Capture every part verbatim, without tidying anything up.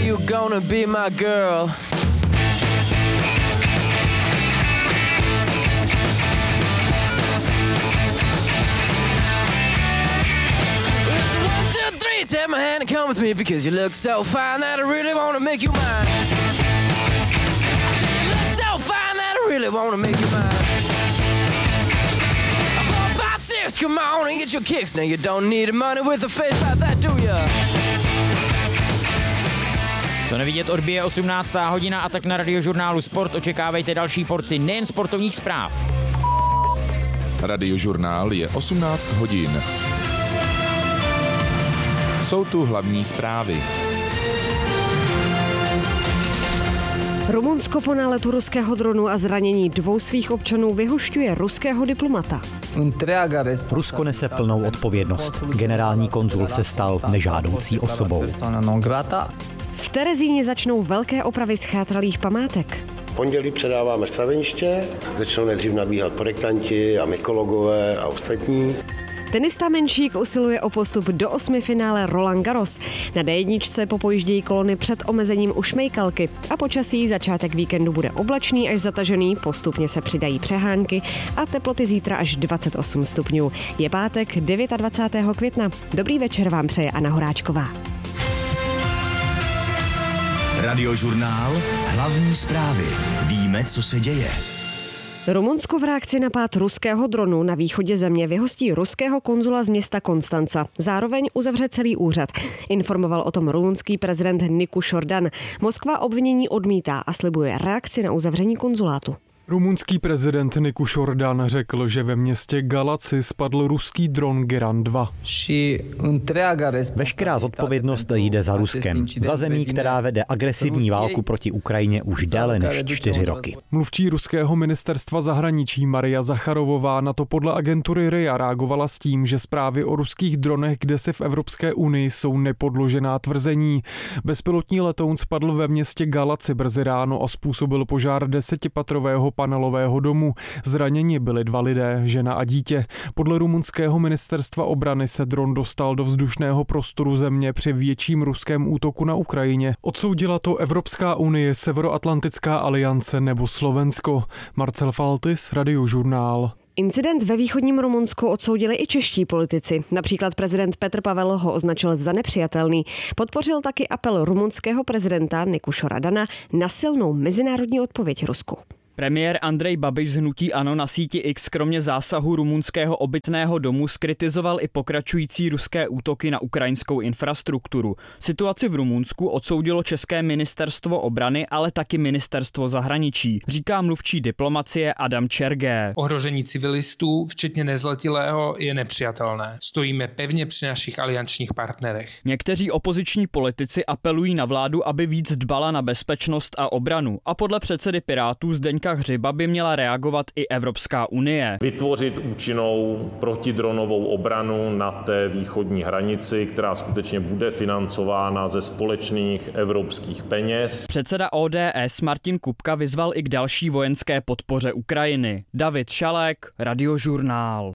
you gonna be my girl? Take my hand and come with me because you look so fine that I really want to make you mine. I say you look so fine that I really want to make you mine. Four, five, six, come on and get your kicks. Now you don't need money with a face like that, do ya? Co nevidět, odbije osmnáctá hodina a tak na Radiožurnálu Sport očekávejte další porci nejen sportovních zpráv. Radiožurnál je osmnáct hodin. Jsou tu hlavní zprávy. Rumunsko po náletu ruského dronu a zranění dvou svých občanů vyhošťuje ruského diplomata. Rusko nese plnou odpovědnost. Generální konzul se stal nežádoucí osobou. V Terezíně začnou velké opravy schátralých památek. V pondělí předáváme staveniště, začnou nejdřív nabíhat projektanti a mykologové a ostatní. Tenista Menšík usiluje o postup do osmi finále Roland Garros. Na dé jedna popojíždějí kolony před omezením u Šmejkalky a počasí začátek víkendu bude oblačný až zatažený, postupně se přidají přehánky a teploty zítra až dvacet osm stupňů. Je pátek dvacátého devátého května. Dobrý večer vám přeje Anna Horáčková. Radiožurnál, hlavní zprávy. Víme, co se děje. Rumunsko v reakci na pád ruského dronu na východě země vyhostí ruského konzula z města Konstanca. Zároveň uzavře celý úřad. Informoval o tom rumunský prezident Niku Jordan. Moskva obvinění odmítá a slibuje reakci na uzavření konzulátu. Rumunský prezident Niku Jordan řekl, že ve městě Galaci spadl ruský dron Geran dva. Veškerá zodpovědnost jde za Ruskem, za zemí, která vede agresivní válku proti Ukrajině už déle než čtyři roky. Mluvčí ruského ministerstva zahraničí Maria Zacharovová na to podle agentury R I A reagovala s tím, že zprávy o ruských dronech kdesi v Evropské unii jsou nepodložená tvrzení. Bezpilotní letoun spadl ve městě Galaci brzy ráno a způsobil požár desetipatrového panelového domu. Zraněni byli dva lidé, žena a dítě. Podle rumunského ministerstva obrany se dron dostal do vzdušného prostoru země při větším ruském útoku na Ukrajině. Odsoudila to Evropská unie, Severoatlantická aliance nebo Slovensko. Marcel Faltis, Radiožurnál. Incident ve východním Rumunsku odsoudili i čeští politici. Například prezident Petr Pavel ho označil za nepřijatelný. Podpořil taky apel rumunského prezidenta Nikuše Radana na silnou mezinárodní odpověď Rusku. Premiér Andrej Babiš z hnutí ANO na síti X kromě zásahu rumunského obytného domu zkritizoval i pokračující ruské útoky na ukrajinskou infrastrukturu. Situaci v Rumunsku odsoudilo České ministerstvo obrany, ale taky ministerstvo zahraničí, říká mluvčí diplomacie Adam Čergé. Ohrožení civilistů, včetně nezletilého, je nepřijatelné. Stojíme pevně při našich aliančních partnerech. Někteří opoziční politici apelují na vládu, aby víc dbala na bezpečnost a obranu. A podle předsedy Pirátů Zdeňka Hřiba by měla reagovat i Evropská unie. Vytvořit účinnou protidronovou obranu na té východní hranici, která skutečně bude financována ze společných evropských peněz. Předseda O D S Martin Kupka vyzval i k další vojenské podpoře Ukrajiny. David Šalek, Radiožurnál.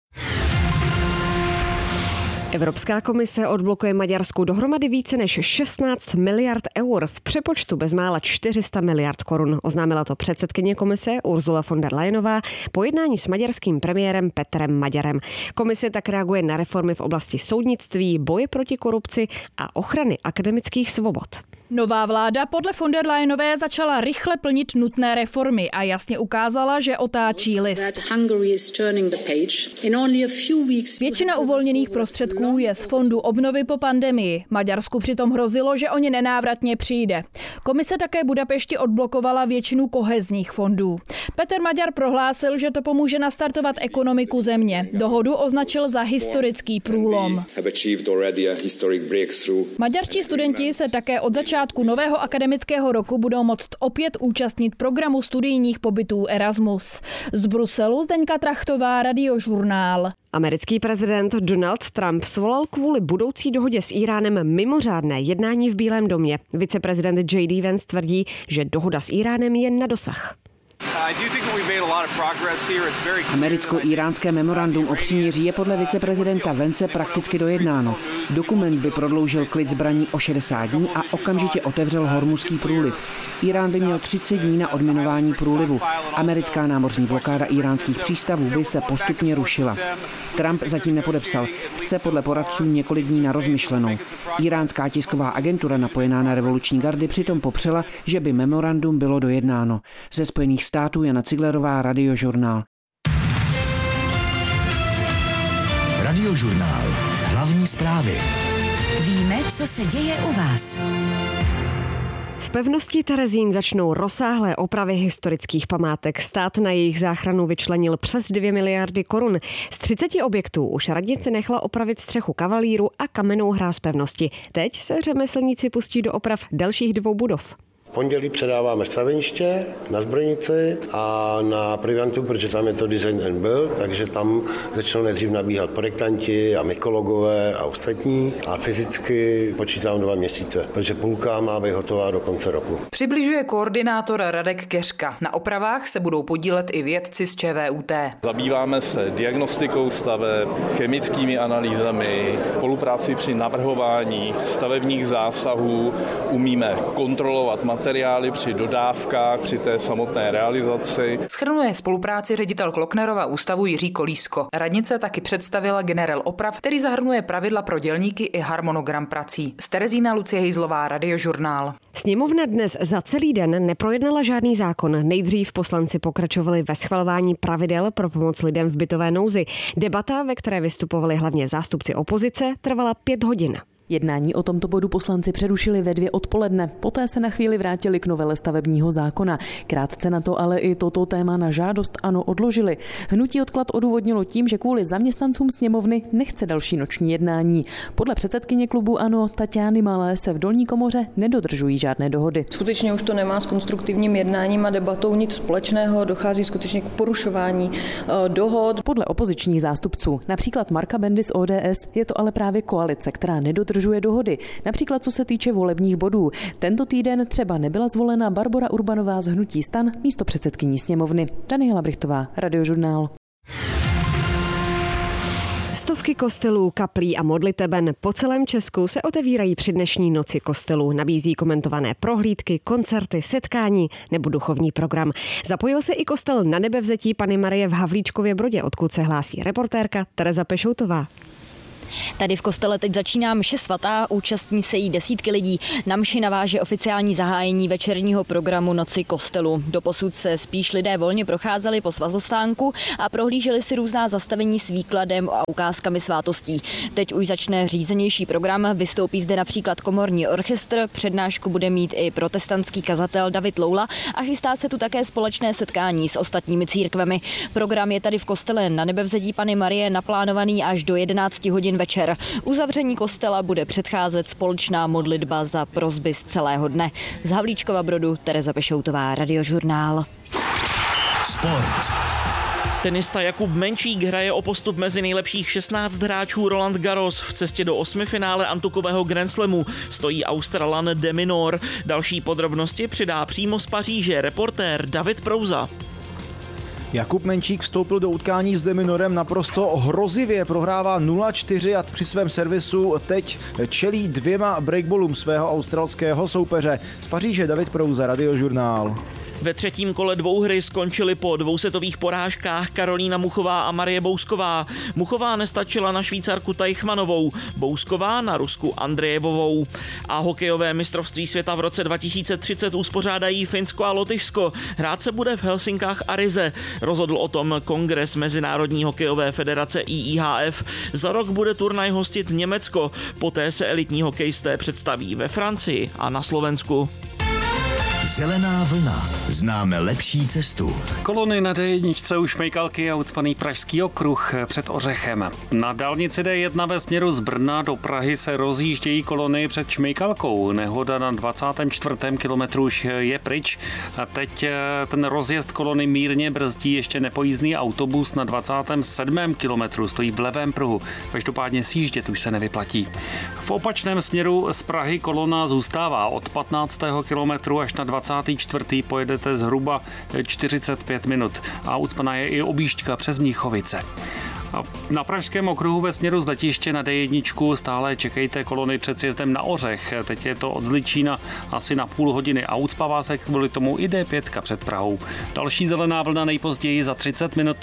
Evropská komise odblokuje Maďarsku dohromady více než šestnáct miliard eur, v přepočtu bezmála čtyři sta miliard korun. Oznámila to předsedkyně komise Ursula von der Leyenová po jednání s maďarským premiérem Petrem Maďarem. Komise tak reaguje na reformy v oblasti soudnictví, boje proti korupci a ochrany akademických svobod. Nová vláda podle von der Leyenové začala rychle plnit nutné reformy a jasně ukázala, že otáčí list. Většina uvolněných prostředků je z fondu obnovy po pandemii. Maďarsku přitom hrozilo, že o ně nenávratně přijde. Komise také Budapešti odblokovala většinu kohezních fondů. Petr Maďar prohlásil, že to pomůže nastartovat ekonomiku země. Dohodu označil za historický průlom. Maďarští studenti se také od začátku nového akademického roku budou moct opět účastnit programu studijních pobytů Erasmus. Z Bruselu Zdeňka Trachtová, Radiožurnál. Americký prezident Donald Trump svolal kvůli budoucí dohodě s Íránem mimořádné jednání v Bílém domě. Viceprezident J D Vance tvrdí, že dohoda s Íránem je na dosah. Americko-íránské memorandum o příměří je podle viceprezidenta Vence prakticky dojednáno. Dokument by prodloužil klid zbraní o šedesát dní a okamžitě otevřel Hormuzský průliv. Irán by měl třicet dní na odminování průlivu. Americká námořní blokáda íránských přístavů by se postupně rušila. Trump zatím nepodepsal. Chce podle poradců několik dní na rozmyšlenou. Iránská tisková agentura napojená na revoluční gardy přitom popřela, že by memorandum bylo dojednáno. Ze Spojených států Jana Ciglerová, Radiožurnál. Radiožurnál. Hlavní zprávy. Víme, co se děje u vás. V pevnosti Terezín začnou rozsáhlé opravy historických památek. Stát na jejich záchranu vyčlenil přes dvě miliardy korun. Z třiceti objektů už radnice nechala opravit střechu kavalíru a kamennou hráz pevnosti. Teď se řemeslníci pustí do oprav dalších dvou budov. V pondělí předáváme staveniště na zbrojnici a na privantu, protože tam je to design and build, takže tam začnou nejdřív nabíhat projektanti a mykologové a ostatní a fyzicky počítám dva měsíce, protože půlka má být hotová do konce roku. Přibližuje koordinátor Radek Keřka. Na opravách se budou podílet i vědci z ČVUT. Zabýváme se diagnostikou staveb, chemickými analýzami, spolupráci při navrhování stavebních zásahů, umíme kontrolovat materiály při dodávkách, při té samotné realizaci. Shrnuje spolupráci ředitel Klocknerova ústavu Jiří Kolísko. Radnice taky představila generál oprav, který zahrnuje pravidla pro dělníky i harmonogram prací. Z Terezína Lucie Hejzlová, Radiožurnál. Sněmovna dnes za celý den neprojednala žádný zákon. Nejdřív poslanci pokračovali ve schvalování pravidel pro pomoc lidem v bytové nouzi. Debata, ve které vystupovali hlavně zástupci opozice, trvala pět hodin. Jednání o tomto bodu poslanci přerušili ve dvě odpoledne. Poté se na chvíli vrátili k novele stavebního zákona. Krátce na to ale i toto téma na žádost ANO odložili. Hnutí odklad odůvodnilo tím, že kvůli zaměstnancům sněmovny nechce další noční jednání. Podle předsedkyně klubu ANO Taťány Malé se v dolní komoře nedodržují žádné dohody. Skutečně už to nemá s konstruktivním jednáním a debatou nic společného, dochází skutečně k porušování dohod. Podle opozičních zástupců, například Marka Bendy z O D S, je to ale právě koalice, která nedodržuje dodržuje dohody, například co se týče volebních bodů. Tento týden třeba nebyla zvolena Barbora Urbanová z hnutí STAN místo předsedkyní sněmovny. Daniela Brichtová, Radiožurnál. Stovky kostelů, kaplí a modliteben po celém Česku se otevírají při dnešní noci kostelů. Nabízí komentované prohlídky, koncerty, setkání nebo duchovní program. Zapojil se i kostel Na Nebevzetí Panny Marie v Havlíčkově Brodě, odkud se hlásí reportérka Tereza Pešoutová. Tady v kostele teď začíná mše svatá, účastní se jí desítky lidí. Na mši naváže oficiální zahájení večerního programu Noci kostelu. Doposud se spíš lidé volně procházeli po svazostánku a prohlíželi si různá zastavení s výkladem a ukázkami svátostí. Teď už začne řízenější program, vystoupí zde například komorní orchestr, přednášku bude mít i protestantský kazatel David Loula a chystá se tu také společné setkání s ostatními církvemi. Program je tady v kostele Na Nebevzetí Panny Marie naplánovaný až do jedenácti hodin večer. Uzavření kostela bude předcházet společná modlitba za prosby z celého dne. Z Havlíčkova Brodu Tereza Pešoutová, Radiožurnál. Sport. Tenista Jakub Menčík hraje o postup mezi nejlepších šestnáct hráčů Roland Garros. V cestě do osmifinále antukového Grand Slamu stojí Australan de Minaur. Další podrobnosti přidá přímo z Paříže reportér David Prouza. Jakub Menčík vstoupil do utkání s de Minorem naprosto hrozivě, prohrává nula čtyři a při svém servisu teď čelí dvěma breakballům svého australského soupeře. Z Paříže David Prouza, Radiožurnál. Ve třetím kole dvouhry skončily po dvousetových porážkách Karolína Muchová a Marie Bousková. Muchová nestačila na Švýcarku Teichmannovou, Bousková na Rusku Andrejevovou. A hokejové mistrovství světa v roce dva tisíce třicet uspořádají Finsko a Lotyšsko. Hrát se bude v Helsinkách a Rize. Rozhodl o tom kongres Mezinárodní hokejové federace I I H F. Za rok bude turnaj hostit Německo, poté se elitní hokejisté představí ve Francii a na Slovensku. Zelená vlna. Známe lepší cestu. Kolony na D jedna u Šmejkalky a ucpaný Pražský okruh před Ořechem. Na dálnici D jedna ve směru z Brna do Prahy se rozjíždějí kolony před Šmejkalkou. Nehoda na dvacátém čtvrtém kilometru už je pryč. A teď ten rozjezd kolony mírně brzdí ještě nepojízdný autobus na dvacátém sedmém kilometru. Stojí v levém pruhu. Každopádně sjíždět už se nevyplatí. V opačném směru z Prahy kolona zůstává od patnáctého kilometru až na dvacátém dvacátý čtvrtý pojedete zhruba čtyřicet pět minut a ucpaná je i objížďka přes Mnichovice. A na Pražském okruhu ve směru z letiště na D jedna stále čekejte kolony před sjezdem na Ořech. Teď je to od Zličína asi na půl hodiny a ucpává se kvůli tomu i D pět před Prahou. Další zelená vlna nejpozději za třicet minut.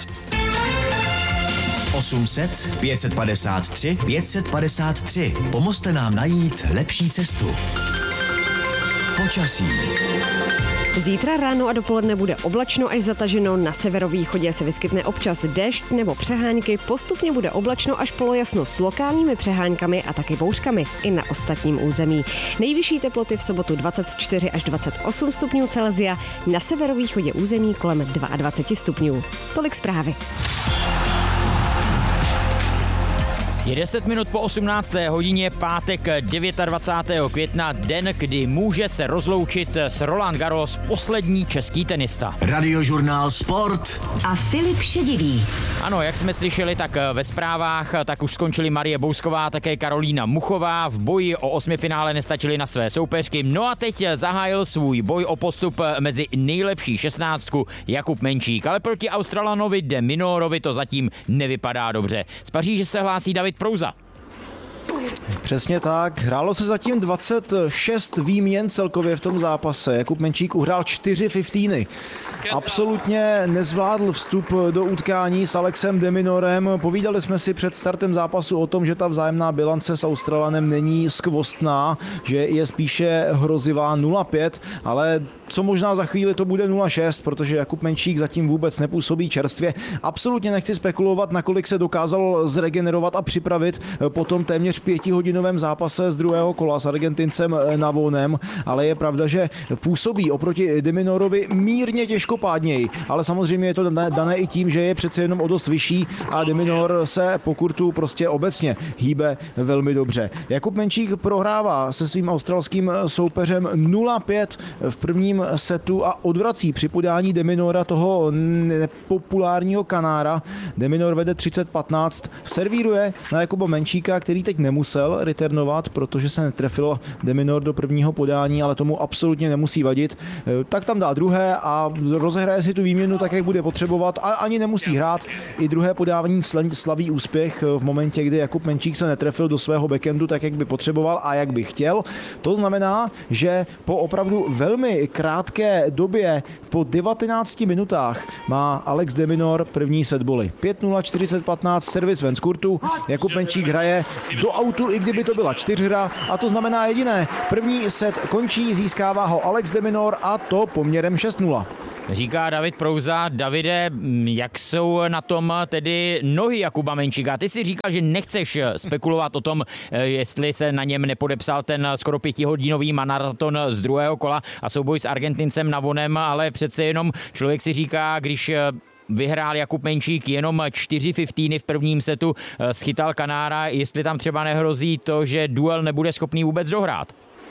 osm set pět set padesát tři pět set padesát tři. Pomozte nám najít lepší cestu. Počasí. Zítra ráno a dopoledne bude oblačno až zataženo, na severovýchodě se vyskytne občas déšť nebo přehánky, postupně bude oblačno až polojasno s lokálními přehánkami a taky bouřkami i na ostatním území. Nejvyšší teploty v sobotu dvacet čtyři až dvacet osm stupňů Celsia, na severovýchodě území kolem dvacet dva stupňů. Tolik zprávy. Je deset minut po osmnácté hodině, pátek dvacátého devátého května, den, kdy může se rozloučit s Roland Garros poslední český tenista. Radiožurnál Sport a Filip Šedivý. Ano, jak jsme slyšeli, tak ve zprávách tak už skončili Marie Bousková, také Karolína Muchová. V boji o osmifinále nestačili na své soupeřky. No a teď zahájil svůj boj o postup mezi nejlepší šestnáctku Jakub Menčík. Ale proti Australanovi de Minorovi to zatím nevypadá dobře. Z Paříže se hlásí David Prouza. Přesně tak. Hrálo se zatím dvacet šest výměn celkově v tom zápase. Jakub Menčík uhrál čtyři fiftíny. Absolutně nezvládl vstup do utkání s Alexem de Minorem. Povídali jsme si před startem zápasu o tom, že ta vzájemná bilance s Australanem není skvostná, že je spíše hrozivá nula pět, ale co možná za chvíli to bude nula šest, protože Jakub Menčík zatím vůbec nepůsobí čerstvě. Absolutně nechci spekulovat, nakolik se dokázal zregenerovat a připravit po tom téměř pětihodinovém zápase z druhého kola s Argentincem Navonem, ale je pravda, že působí oproti de Minorovi mírně těžkopádněji, ale samozřejmě je to dané i tím, že je přece jenom o dost vyšší a de Minor se po kurtu prostě obecně hýbe velmi dobře. Jakub Menčík prohrává se svým australským soupeřem nula pět v prvním setu a odvrací při podání de Minora toho nepopulárního Kanára. De Minor vede třicet patnáct, servíruje na Jakuba Menčíka, který teď nemusel returnovat, protože se netrefil de Minor do prvního podání, ale tomu absolutně nemusí vadit. Tak tam dá druhé a rozehraje si tu výměnu tak, jak bude potřebovat a ani nemusí hrát. I druhé podávání slaví úspěch v momentě, kdy Jakub Menčík se netrefil do svého backhandu tak, jak by potřeboval a jak by chtěl. To znamená, že po opravdu velmi krátké době, po devatenácti minutách, má Alex de Minor první set boli. pět nula, čtyřicet patnáct, servis ven z kurtu. Jakub Menčík hraje do autu, i kdyby to byla čtyřhra, a to znamená jediné. První set končí, získává ho Alex de Minor a to poměrem šest nula. Říká David Prouza. Davide, jak jsou na tom tedy nohy Jakuba Menčíka? Ty si říkal, že nechceš spekulovat o tom, jestli se na něm nepodepsal ten skoro pětihodinový maraton z druhého kola a souboj s Argentincem Navonem, ale přece jenom člověk si říká, když vyhrál Jakub Menčík jenom čtyři fiftíny v prvním setu, schytal Kanára, jestli tam třeba nehrozí to, že duel nebude schopný vůbec dohrát.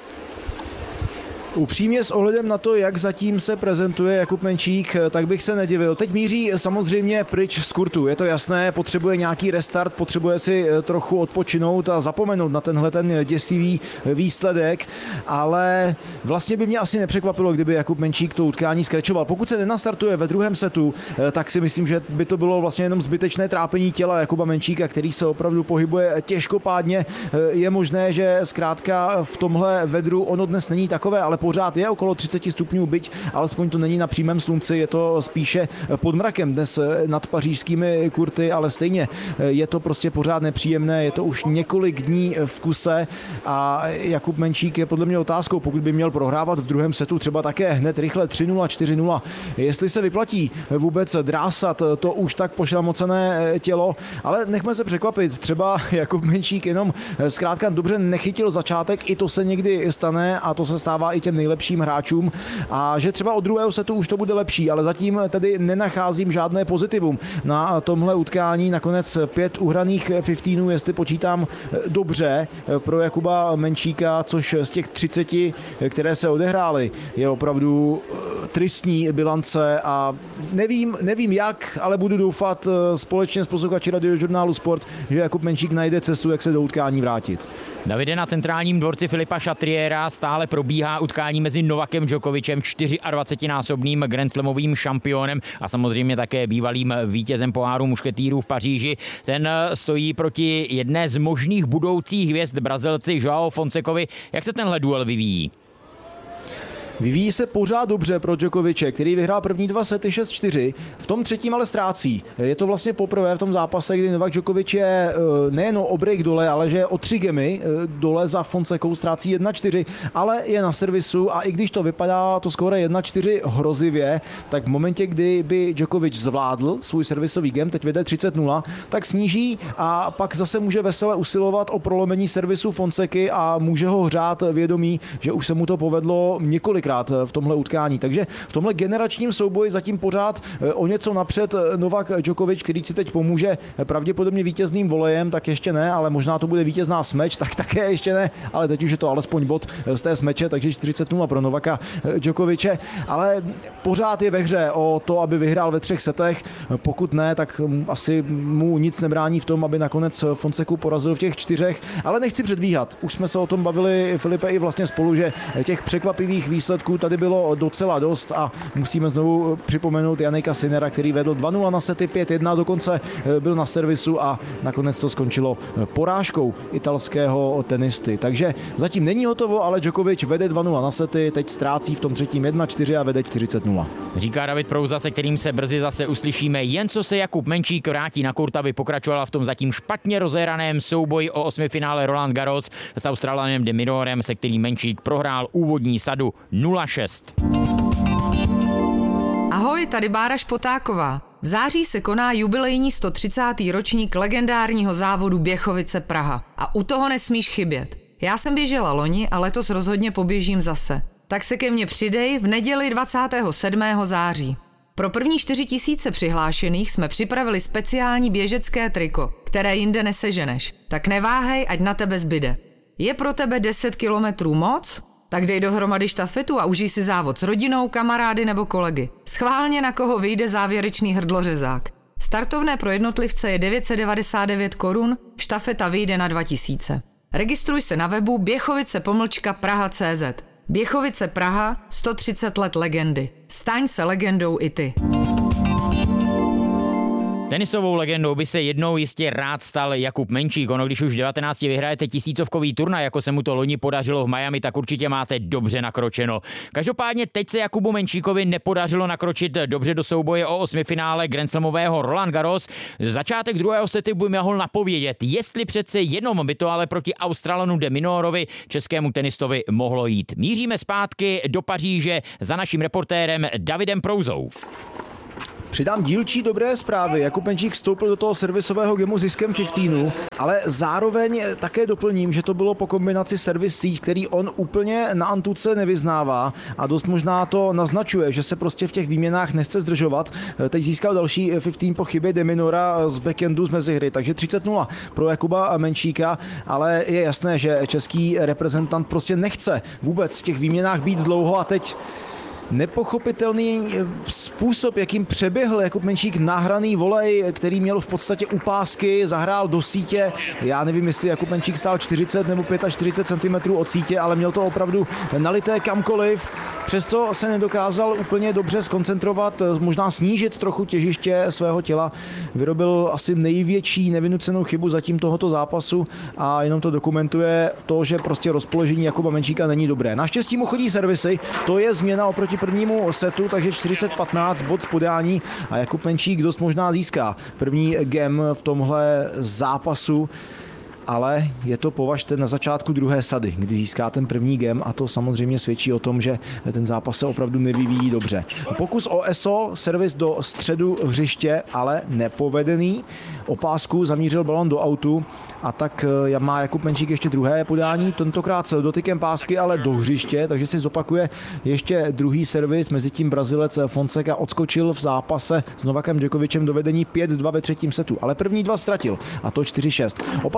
Upřímně s ohledem na to, jak zatím se prezentuje Jakub Menčík, tak bych se nedivil. Teď míří samozřejmě pryč z kurtu, je to jasné, potřebuje nějaký restart, potřebuje si trochu odpočinout a zapomenout na tenhle ten děsivý výsledek, ale vlastně by mě asi nepřekvapilo, kdyby Jakub Menčík to utkání skrečoval. Pokud se nenastartuje ve druhém setu, tak si myslím, že by to bylo vlastně jenom zbytečné trápení těla Jakuba Menčíka, který se opravdu pohybuje těžkopádně. Je možné, že zkrátka v tomhle vedru ono dnes není takové, ale pořád je okolo třicet stupňů, byť alespoň to není na přímém slunci, je to spíše pod mrakem dnes nad pařížskými kurty, ale stejně je to prostě pořád nepříjemné, je to už několik dní v kuse a Jakub Menčík je podle mě otázkou, pokud by měl prohrávat v druhém setu třeba také hned rychle tři nula, čtyři nula, jestli se vyplatí vůbec drásat to už tak pošramocené tělo, ale nechme se překvapit, třeba Jakub Menčík jenom zkrátka dobře nechytil začátek, i to se někdy stane a to se stává i těm nejlepším hráčům a že třeba od druhého setu už to bude lepší, ale zatím tedy nenacházím žádné pozitivum na tomhle utkání. Nakonec pět uhraných fiftínů, jestli počítám dobře, pro Jakuba Menčíka, což z těch třiceti, které se odehrály, je opravdu tristní bilance a nevím, nevím jak, ale budu doufat společně s posluchači Radiožurnálu Sport, že Jakub Menčík najde cestu, jak se do utkání vrátit. Davide, na centrálním dvorci Filipa Chatriera stále probíhá utkání utkání mezi Novakem Djokovicem, dvacetičtyřnásobným grandslamovým šampionem a samozřejmě také bývalým vítězem poháru mušketýrů v Paříži. Ten stojí proti jedné z možných budoucích hvězd Brazilci Joao Fonsecovi. Jak se tenhle duel vyvíjí? Vyvíjí se pořád dobře pro Djokoviče, který vyhrál první dva sety šest čtyři, v tom třetím ale ztrácí. Je to vlastně poprvé v tom zápase, kdy Novak Djokovic je nejen o break dole, ale že je o tři gemy dole za Fonsecou, ztrácí jedna čtyři, ale je na servisu a i když to vypadá to skóre jedna čtyři hrozivě, tak v momentě, kdy by Djokovic zvládl svůj servisový gem, teď vede třicet nula, tak sníží a pak zase může vesele usilovat o prolomení servisu Fonseky a může ho hřát vědomí, že už se mu to povedlo několik v tomhle utkání. Takže v tomhle generačním souboji zatím pořád o něco napřed Novak Djokovic, který si teď pomůže pravděpodobně vítězným volejem, tak ještě ne, ale možná to bude vítězná smeč, tak také ještě ne, ale teď už je to alespoň bod z té smeče, takže čtyřicet nula pro Novaka Djokoviče, ale pořád je ve hře o to, aby vyhrál ve třech setech, pokud ne, tak asi mu nic nebrání v tom, aby nakonec Fonseku porazil v těch čtyřech, ale nechci předbíhat. Už jsme se o tom bavili, Filipe, i vlastně spolu, že těch překvapivých výsledků tady bylo docela dost a musíme znovu připomenout Jannika Sinnera, který vedl dva nula na sety, pět jedna, dokonce byl na servisu a nakonec to skončilo porážkou italského tenisty. Takže zatím není hotovo, ale Djokovic vede dva nula na sety, teď ztrácí v tom třetím jedna čtyři a vede čtyřicet nula. Říká David Prouza, se kterým se brzy zase uslyšíme, jen co se Jakub Menčík vrátí na kurt, aby pokračovala v tom zatím špatně rozehraném souboji o osmifinále Roland Garros s Australanem de Minorem, se kterým Menčík prohrál úvodní sadu nula šest. Ahoj, tady Bára Špotáková. V září se koná jubilejní sto třicátý ročník legendárního závodu Běchovice Praha. A u toho nesmíš chybět. Já jsem běžela loni a letos rozhodně poběžím zase. Tak se ke mně přidej v neděli dvacátého sedmého září. Pro první čtyři tisíce přihlášených jsme připravili speciální běžecké triko, které jinde neseženeš. Tak neváhej, ať na tebe zbyde. Je pro tebe deset kilometrů moc? Tak dej dohromady štafetu a užij si závod s rodinou, kamarády nebo kolegy. Schválně, na koho vyjde závěrečný hrdlořezák. Startovné pro jednotlivce je devět set devadesát devět korun, štafeta vyjde na dva tisíce. Registruj se na webu běchovice pomlčka praha tečka cé zet. Běchovice Praha, sto třicet let legendy. Staň se legendou i ty. Tenisovou legendou by se jednou jistě rád stal Jakub Menčík. Ono, když už v devatenácti vyhrajete tisícovkový turnaj, jako se mu to loni podařilo v Miami, tak určitě máte dobře nakročeno. Každopádně teď se Jakubu Menčíkovi nepodařilo nakročit dobře do souboje o osmifinále grandslamového Roland Garros. Začátek druhého setu by mohl napovědět, jestli přece jenom by to ale proti Australanu de Minorovi, českému tenistovi, mohlo jít. Míříme zpátky do Paříže za naším reportérem Davidem Prouzou. Přidám dílčí dobré zprávy. Jakub Menčík vstoupil do toho servisového gemu ziskem patnáct, ale zároveň také doplním, že to bylo po kombinaci servis síť, který on úplně na antuce nevyznává a dost možná to naznačuje, že se prostě v těch výměnách nechce zdržovat. Teď získal další patnáct po chybě de Minora z backhandu z mezihry, takže třicet nula pro Jakuba Menčíka, ale je jasné, že český reprezentant prostě nechce vůbec v těch výměnách být dlouho a teď nepochopitelný způsob, jakým přeběhl Jakub Menčík nahraný volej, který měl v podstatě u pásky, zahrál do sítě. Já nevím, jestli Jakub Menčík stál čtyřicet nebo čtyřicet pět centimetrů od sítě, ale měl to opravdu nalité kamkoliv. Přesto se nedokázal úplně dobře skoncentrovat, možná snížit trochu těžiště svého těla. Vyrobil asi největší nevynucenou chybu zatím tohoto zápasu a jenom to dokumentuje to, že prostě rozpoložení Jakuba Menčíka není dobré. Naštěstí mu chodí servisy, to je změna oproti prvnímu setu, takže čtyřicet patnáct bod z podání a Jakub Menčík dost možná získá první gem v tomhle zápasu. Ale je to považte na začátku druhé sady, kdy získá ten první gem a to samozřejmě svědčí o tom, že ten zápas se opravdu nevyvíjí dobře. Pokus o E S O, servis do středu hřiště, ale nepovedený. O pásku zamířil balon do autu a tak má Jakub Menčík ještě druhé podání, tentokrát s dotykem pásky, ale do hřiště, takže si zopakuje ještě druhý servis. Mezitím Brazilec Fonseca odskočil v zápase s Novakem Djokovicem do vedení pět dva ve třetím setu, ale první dva ztratil a to čtyři šest. Opatrný servis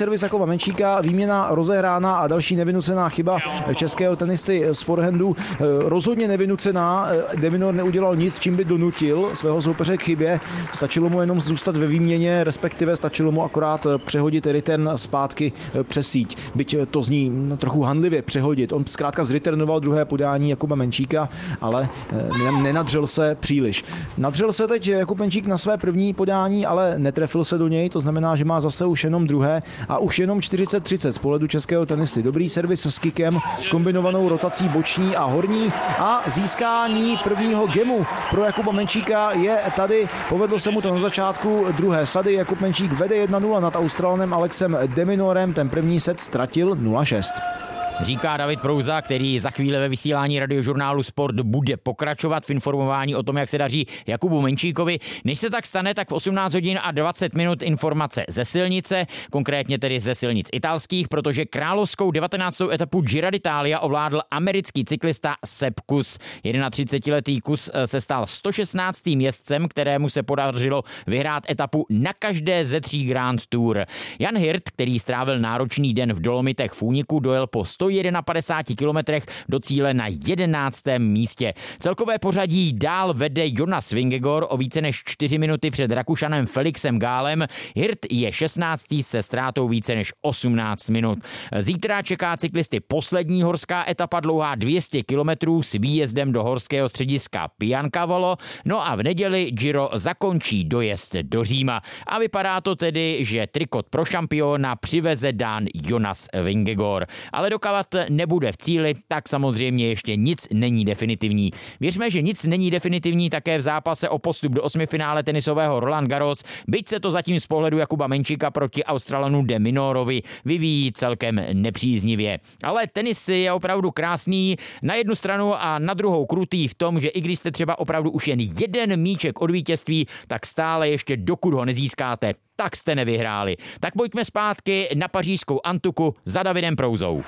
servis Jakuba Menčíka, výměna rozehrána a další nevynucená chyba českého tenisty z forehandu. Rozhodně nevynucená, de Minaur neudělal nic, čím by donutil svého soupeře k chybě. Stačilo mu jenom zůstat ve výměně, respektive stačilo mu akorát přehodit return zpátky přes síť. Byť to zní trochu hanlivě přehodit. On zkrátka zreturnoval druhé podání Jakuba Menčíka, ale nenadřel se příliš. Nadřel se teď Jakub Menčík na své první podání, ale netrefil se do něj, to znamená, že má zase už jenom druhé a už jenom čtyřicet třicet z pohledu českého tenisty. Dobrý servis s kikem, s kombinovanou rotací boční a horní a získání prvního gemu pro Jakuba Menčíka je tady. Povedlo se mu to na začátku druhé sady. Jakub Menčík vede jedna nula nad Australanem Alexem de Minaurem. Ten první set ztratil nula šest. Říká David Prouza, který za chvíli ve vysílání radiožurnálu Sport bude pokračovat v informování o tom, jak se daří Jakubu Menčíkovi. Než se tak stane, tak v osmnáct hodin a dvacet minut informace ze silnice, konkrétně tedy ze silnic italských, protože královskou devatenáctou etapu Gira d'Italia ovládl americký cyklista Sepp Kuss. třicetiletý Kuss se stal sto šestnáctým jezdcem, kterému se podařilo vyhrát etapu na každé ze tří Grand Tour. Jan Hirt, který strávil náročný den v Dolomitech v úniku, dojel po sto padesáti kilometrech do cíle na jedenáctém místě. Celkové pořadí dál vede Jonas Vingegaard o více než čtyři minuty před Rakušanem Felixem Gálem. Hirt je šestnáctý se ztrátou více než osmnáct minut. Zítra čeká cyklisty poslední horská etapa dlouhá dvě stě kilometrů s výjezdem do horského střediska Piancavolo. No a v neděli Giro zakončí dojezd do Říma. A vypadá to tedy, že trikot pro šampiona přiveze dán Jonas Vingegaard. Ale dokávat nebude v cíli, tak samozřejmě ještě nic není definitivní. Věřme, že nic není definitivní také v zápase o postup do osmifinále tenisového Roland Garros, byť se to zatím z pohledu Jakuba Menčíka proti Australanu de Minaurovi vyvíjí celkem nepříznivě. Ale tenis je opravdu krásný na jednu stranu a na druhou krutý v tom, že i když jste třeba opravdu už jen jeden míček od vítězství, tak stále ještě dokud ho nezískáte, tak jste nevyhráli. Tak pojďme zpátky na pařížskou Antuku za Davidem Prouzou.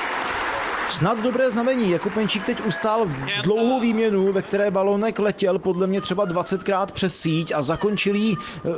Snad dobré znamení. Jakub Menčík teď ustál dlouhou výměnu, ve které balonek letěl podle mě třeba dvacetkrát přes síť a zakončil jí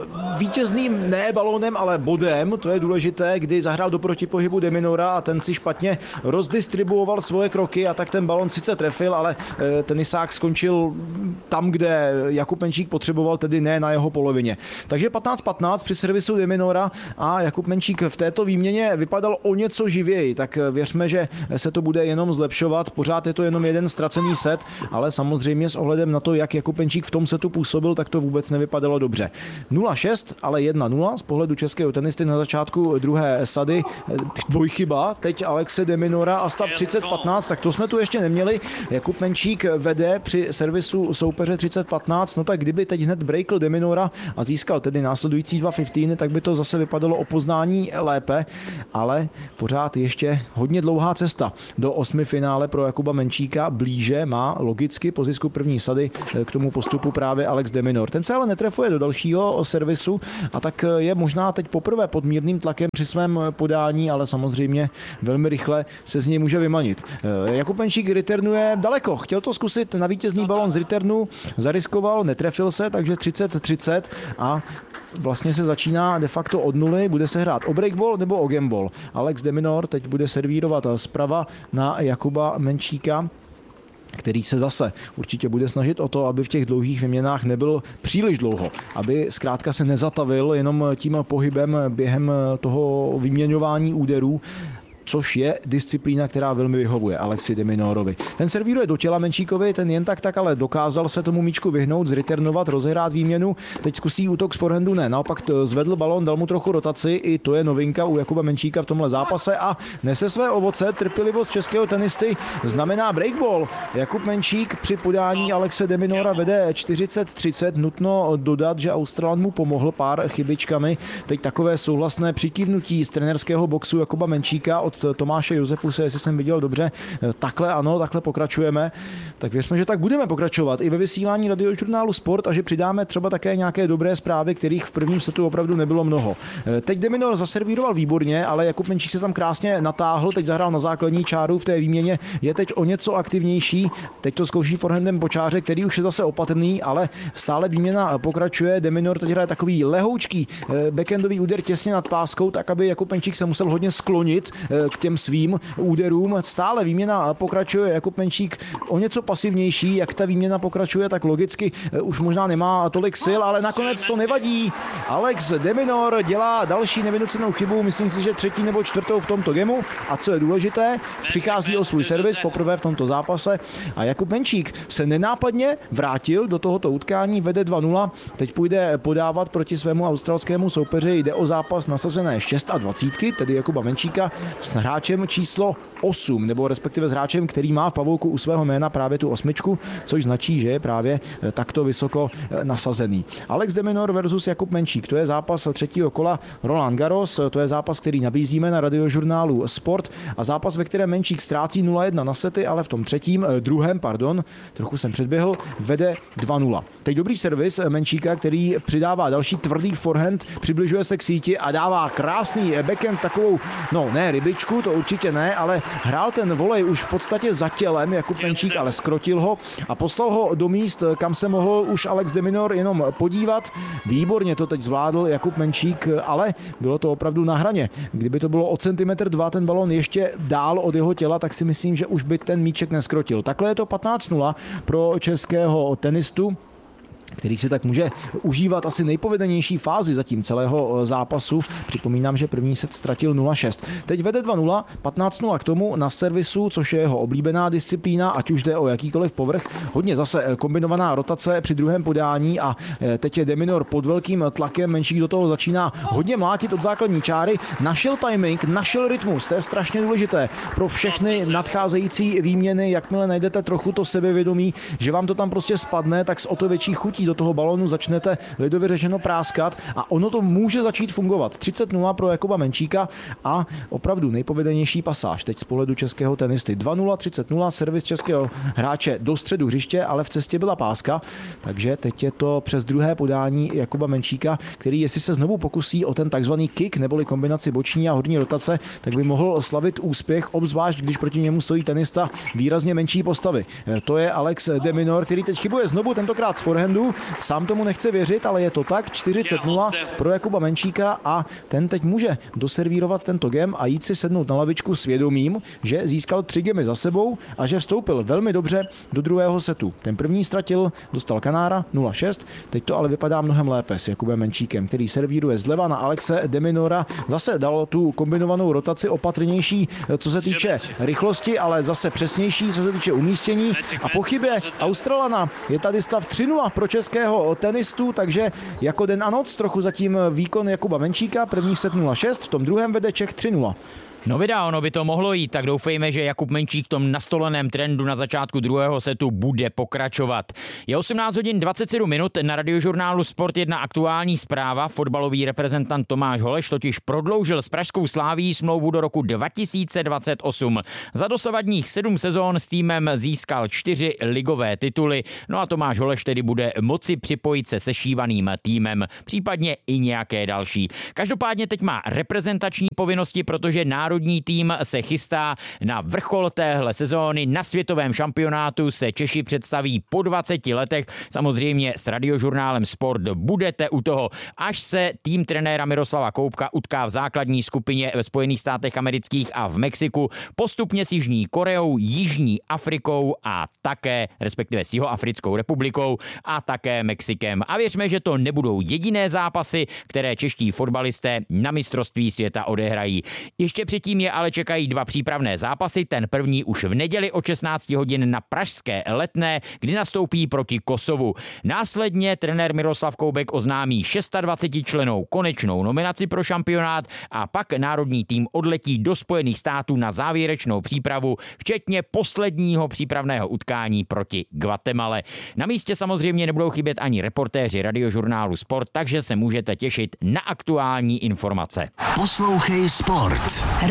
vítězným ne balónem, ale bodem. To je důležité, kdy zahrál do protipohybu de Minaura a ten si špatně rozdistribuoval svoje kroky a tak ten balon sice trefil, ale tenisák skončil tam, kde Jakub Menčík potřeboval, tedy ne na jeho polovině. Takže patnáct patnáct při servisu de Minaura a Jakub Menčík v této výměně vypadal o něco živěji, tak věřme, že se to bude jenom zlepšovat. Pořád je to jenom jeden ztracený set, ale samozřejmě s ohledem na to, jak Jakub Menčík v tom setu působil, tak to vůbec nevypadalo dobře. nula šest, ale jedna nula z pohledu českého tenisty na začátku druhé sady. Dvojchyba, teď Alexe de Minaura a stav třicet patnáct, tak to jsme tu ještě neměli. Jakub Menčík vede při servisu soupeře třicet patnáct, no tak kdyby teď hned breakl de Minaura a získal tedy následující dva patnáct, tak by to zase vypadalo o poznání lépe, ale pořád ještě hodně dlouhá cesta do osmi finále pro Jakuba Menčíka. Blíže má logicky po zisku první sady k tomu postupu právě Alex de Minaur. Ten se ale netrefuje do dalšího servisu a tak je možná teď poprvé pod mírným tlakem při svém podání, ale samozřejmě velmi rychle se z něj může vymanit. Jakub Menčík returnuje daleko. Chtěl to zkusit na vítězný balon z returnu, zariskoval, netrefil se, takže třicet třicet a vlastně se začíná de facto od nuly, bude se hrát o breakball nebo o gameball. Alex de Minaur teď bude servírovat zprava na Jakuba Menčíka, který se zase určitě bude snažit o to, aby v těch dlouhých vyměnách nebyl příliš dlouho, aby zkrátka se nezatavil jenom tím pohybem během toho vyměňování úderů, což je disciplína, která velmi vyhovuje Alexi de Minaurovi. Ten servíruje do těla Menčíkovi, ten jen tak tak, ale dokázal se tomu míčku vyhnout, zreturnovat, rozehrát výměnu. Teď zkusí útok z forehandu, ne, naopak zvedl balón, dal mu trochu rotaci, i to je novinka u Jakuba Menčíka v tomhle zápase a nese své ovoce. Trpělivost českého tenisty znamená breakball. Jakub Menčík při podání Alexe de Minaura vede čtyřicet třicet. Nutno dodat, že Australan mu pomohl pár chybičkami. Teď takové souhlasné přikývnutí z trenérského boxu Jakuba Menčíka od od Tomáše Josefuse, jestli jsem viděl dobře. Takhle ano, takhle pokračujeme. Tak věřme, že tak budeme pokračovat i ve vysílání Radiožurnálu Sport a že přidáme třeba také nějaké dobré zprávy, kterých v prvním setu opravdu nebylo mnoho. Teď de Minaur zaservíroval výborně, ale Jakub Menčík se tam krásně natáhl, teď zahrál na základní čáru v té výměně, je teď o něco aktivnější. Teď to zkouší forehandem Bočáře, který už je zase opatrný, ale stále výměna pokračuje. De Minaur teď hraje takový lehoučký backendový úder těsně nad páskou, tak aby Jakub Menčík se musel hodně sklonit k těm svým úderům. Stále výměna pokračuje, Jakub Menčík o něco pasivnější, jak ta výměna pokračuje, tak logicky už možná nemá tolik sil, ale nakonec to nevadí. Alex de Minaur dělá další nevynucenou chybu, myslím si, že třetí nebo čtvrtou v tomto gemu a co je důležité, přichází o svůj servis poprvé v tomto zápase a Jakub Menčík se nenápadně vrátil do tohoto utkání, vede dva nula, teď půjde podávat proti svému australskému soupeři, jde o zápas nasazené dvacet šest, tedy Jakuba Menčíka s hráčem číslo osm, nebo respektive s hráčem, který má v pavouku u svého jména právě tu osmičku, což značí, že je právě takto vysoko nasazený. Alex de Minaur versus Jakub Menčík, to je zápas třetího kola Roland Garros, to je zápas, který nabízíme na Radiožurnálu Sport a zápas, ve kterém Menčík ztrácí nula jedna na sety, ale v tom třetím, druhém, pardon, trochu jsem předběhl, vede dva nula. Teď dobrý servis Menčíka, který přidává další tvrdý forehand, přibližuje se k síti a dává krásný backhand, takovou, no ne rybičku, to určitě ne, ale hrál ten volej už v podstatě za tělem Jakub Menčík, ale skrotil ho a poslal ho do míst, kam se mohl už Alex de Minaur jenom podívat. Výborně to teď zvládl Jakub Menčík, ale bylo to opravdu na hraně. Kdyby to bylo o centimetr dva ten balón ještě dál od jeho těla, tak si myslím, že už by ten míček neskrotil. Takhle je to patnáct nula pro českého tenistu, který si tak může užívat asi nejpovedenější fázi zatím celého zápasu. Připomínám, že první set ztratil nula šest. Teď vede dva nula, patnáct nula k tomu na servisu, což je jeho oblíbená disciplína, ať už jde o jakýkoliv povrch. Hodně zase kombinovaná rotace při druhém podání a teď je de Minaur pod velkým tlakem, Menčík do toho začíná hodně mlátit od základní čáry. Našel timing, našel rytmus, to je strašně důležité pro všechny nadcházející výměny. Jakmile najdete trochu to sebevědomí, že vám to tam prostě spadne, tak s o to větší chutí do toho balónu začnete lidově řečeno práskat a ono to může začít fungovat. třicet nula pro Jakuba Menčíka a opravdu nejpovedenější pasáž teď z pohledu českého tenisty. dva nula, třicet nula, servis českého hráče do středu hřiště, ale v cestě byla páska, takže teď je to přes druhé podání Jakuba Menčíka, který jestli se znovu pokusí o ten takzvaný kick neboli kombinaci boční a horní rotace, tak by mohl slavit úspěch, obzvlášť když proti němu stojí tenista výrazně menší postavy. To je Alex de Minaur, který teď chybuje znovu, tentokrát z forehandu. Sám tomu nechce věřit, ale je to tak. čtyřicet nula pro Jakuba Menčíka a ten teď může doservírovat tento gem a jít si sednout na lavičku s vědomím, že získal tři gemy za sebou a že vstoupil velmi dobře do druhého setu. Ten první ztratil, dostal kanára nula šest, teď to ale vypadá mnohem lépe s Jakubem Menčíkem, který servíruje zleva na Alexe de Minaura. Zase dal tu kombinovanou rotaci opatrnější, co se týče rychlosti, ale zase přesnější, co se týče umístění a po chybě Australana je tady stav tři nula pro českého tenistu, takže jako den a noc trochu zatím výkon Jakuba Menčíka, první set nula šest, v tom druhém vede Čech tři nula. No vydá, ono by to mohlo jít, tak doufejme, že Jakub Menčík v tom nastoleném trendu na začátku druhého setu bude pokračovat. Je osmnáct hodin dvacet sedm minut, na Radiožurnálu Sport jedna aktuální zpráva. Fotbalový reprezentant Tomáš Holeš totiž prodloužil s pražskou Slávií smlouvu do roku dva tisíce dvacet osm. Za dosavadních sedm sezón s týmem získal čtyři ligové tituly, no a Tomáš Holeš tedy bude moci připojit se sešívaným týmem, případně i nějaké další. Každopádně teď má reprezentační povinnosti, protože národní tým se chystá na vrchol téhle sezóny. Na světovém šampionátu se Češi představí po dvaceti letech. Samozřejmě s Radiožurnálem Sport budete u toho, až se tým trenéra Miroslava Koubka utká v základní skupině ve Spojených státech amerických a v Mexiku, postupně s Jižní Koreou, Jižní Afrikou a také, respektive s Jihoafrickou republikou a také Mexikem. A věřme, že to nebudou jediné zápasy, které čeští fotbalisté na mistrovství světa odehrají. Ještě předtím je ale čekají dva přípravné zápasy, ten první už v neděli od šestnáct hodin na pražské Letné, kdy nastoupí proti Kosovu. Následně trenér Miroslav Koubek oznámí dvacetišestičlennou konečnou nominaci pro šampionát a pak národní tým odletí do Spojených států na závěrečnou přípravu, včetně posledního přípravného utkání proti Guatemale. Na místě samozřejmě nebudou chybět ani reportéři Radiožurnálu Sport, takže se můžete těšit na aktuální informace. Poslouchej Sport.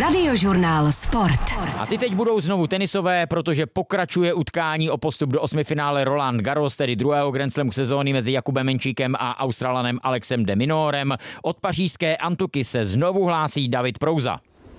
Radiožurnál Sport. A ty teď budou znovu tenisové, protože pokračuje utkání o postup do osmifinále Roland Garros, tedy druhého Grand Slamu sezóny mezi Jakubem Menčíkem a Australanem Alexem de Minorem. Od pařížské Antuky se znovu hlásí David Prouza.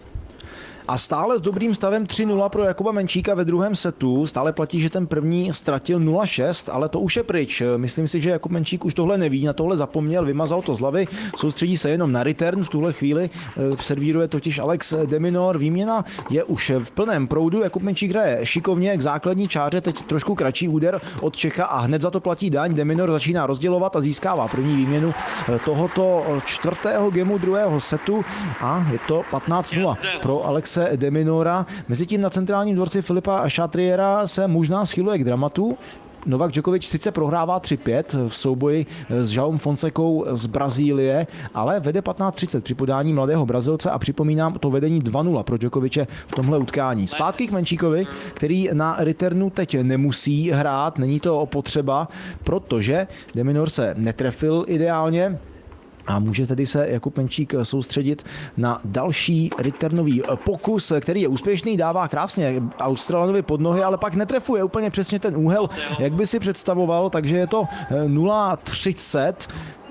A stále s dobrým stavem tři nula pro Jakuba Menčíka ve druhém setu. Stále platí, že ten první ztratil nula šest, ale to už je pryč. Myslím si, že Jakub Menčík už tohle neví, na tohle zapomněl, vymazal to z hlavy, soustředí se jenom na return v tuhle chvíli. Servíruje totiž Alex de Minaur. Výměna je už v plném proudu. Jakub Menčík hraje šikovně k základní čáře, teď trošku kratší úder od Čecha a hned za to platí daň. De Minaur začíná rozdělovat a získává první výměnu tohoto čtvrtého gemu druhého setu a je to patnáct nula pro Alex de Minaura. Mezitím na centrálním dvorci Filipa Chatriera se možná schyluje k dramatu. Novak Djokovic sice prohrává tři pět v souboji s Joaom Fonsecou z Brazílie, ale vede patnáct třicet při podání mladého Brazilce a připomínám to vedení dva nula pro Djokoviče v tomhle utkání. Zpátky k Menčíkovi, který na returnu teď nemusí hrát, není to potřeba, protože de Minaur se netrefil ideálně. A může tedy se Jakub Menčík soustředit na další returnový pokus, který je úspěšný, dává krásně Australanovi pod nohy, ale pak netrefuje úplně přesně ten úhel, jak by si představoval, takže je to nula třicet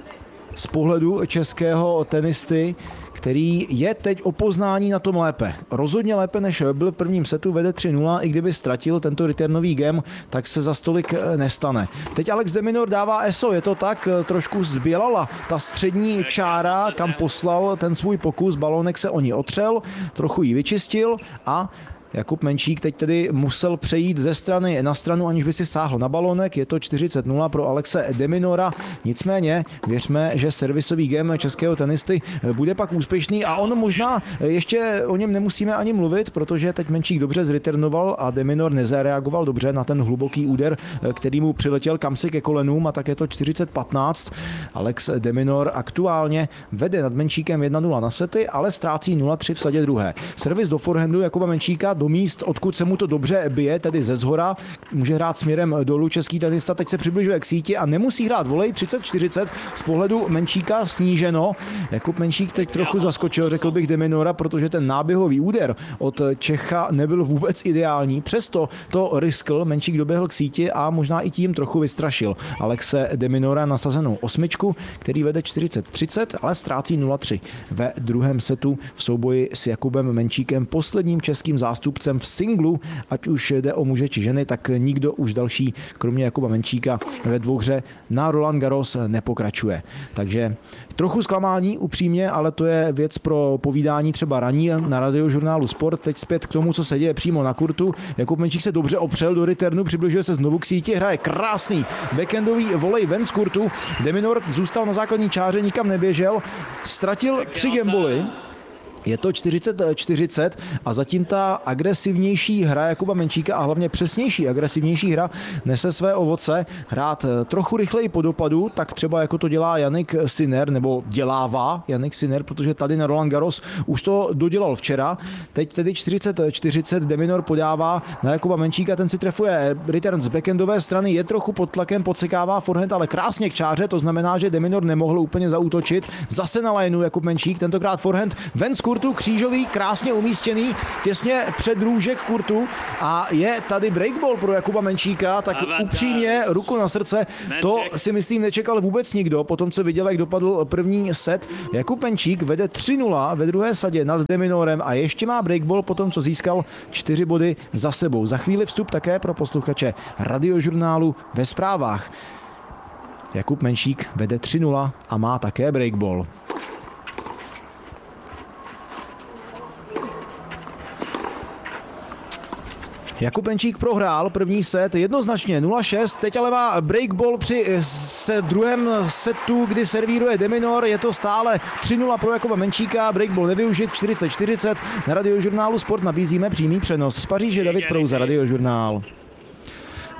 z pohledu českého tenisty, který je teď o poznání na tom lépe. Rozhodně lépe, než byl v prvním setu, vede tři nula, i kdyby ztratil tento returnový game, tak se za stolik nestane. Teď Alex de Minaur dává E S O, je to tak, trošku zbělala ta střední čára, kam poslal ten svůj pokus, balónek se o ní otřel, trochu ji vyčistil a Jakub Menčík teď tedy musel přejít ze strany na stranu, aniž by si sáhl na balónek. Je to čtyřicet nula pro Alexe de Minaura. Nicméně věřme, že servisový game českého tenisty bude pak úspěšný a on možná ještě o něm nemusíme ani mluvit, protože teď Menčík dobře zreturnoval a de Minaur nezareagoval dobře na ten hluboký úder, který mu přiletěl kamsi ke kolenům a tak je to čtyřicet patnáct. Alex de Minaur aktuálně vede nad Menčíkem jedna nula na sety, ale ztrácí nula tři v sadě druhé. Servis do forehandu Jakuba Menčíka do míst, odkud se mu to dobře bije, tedy ze zhora. Může hrát směrem dolů český tenista, teď se přibližuje k síti a nemusí hrát volej třicet čtyřicet z pohledu Menčíka sníženo. Jakub Menčík teď trochu zaskočil, řekl bych de Minaura, protože ten náběhový úder od Čecha nebyl vůbec ideální. Přesto to riskl, Menčík doběhl k síti a možná i tím trochu vystrašil Alexe de Minaura nasazenou osmičku, který vede čtyřicet třicet, ale ztrácí nula tři ve druhém setu v souboji s Jakubem Menčíkem, posledním českým zástupcem v singlu, ať už jde o muže či ženy, tak nikdo už další, kromě Jakuba Menčíka, ve dvouhře na Roland Garros nepokračuje. Takže trochu zklamání upřímně, ale to je věc pro povídání třeba raní na Radiožurnálu Sport. Teď zpět k tomu, co se děje přímo na kurtu. Jakub Menčík se dobře opřel do returnu, přibližuje se znovu k síti, hraje krásný backendový volej ven z kurtu. De Minaur zůstal na základní čáře, nikam neběžel, ztratil tři gameboly. Je to čtyřicet čtyřicet a zatím ta agresivnější hra Jakuba Menčíka a hlavně přesnější agresivnější hra nese své ovoce. Hrát trochu rychleji po dopadu, tak třeba jako to dělá Jannik Sinner, nebo dělává Jannik Sinner, protože tady na Roland Garros už to dodělal včera. Teď tedy čtyřicet čtyřicet de Minaur podává na Jakuba Menčíka, ten si trefuje return z backendové strany, je trochu pod tlakem, podsekává forehand, ale krásně k čáře, to znamená, že de Minaur nemohl úplně zaútočit. Zase na lineu Jakub Menčík, tentokrát forehand ven z kurtu, křížový, krásně umístěný, těsně před růžek kurtu a je tady breakball pro Jakuba Menčíka, tak upřímně, ruku na srdce, to si myslím nečekal vůbec nikdo, potom co viděl, jak dopadl první set. Jakub Menčík vede tři nula ve druhé sadě nad de Minaurem a ještě má breakball potom, co získal čtyři body za sebou. Za chvíli vstup také pro posluchače Radiožurnálu ve zprávách. Jakub Menčík vede tři nula a má také breakball. Jakub Menčík prohrál první set jednoznačně nula šest, teď ale má breakball při se druhém setu, kdy servíruje de Minaur, je to stále tři nula pro Jakuba Menčíka, breakball nevyužit, čtyřicet čtyřicet, na Radiožurnálu Sport nabízíme přímý přenos z Paříže. David Prouza, Radiožurnál.